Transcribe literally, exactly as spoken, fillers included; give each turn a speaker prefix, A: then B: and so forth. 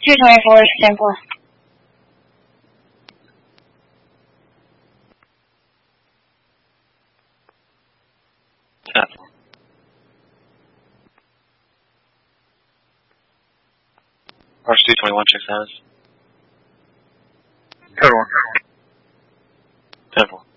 A: two twenty-four, ten four.
B: ten. R C twenty-one, check status.
C: Code one.
B: ten four.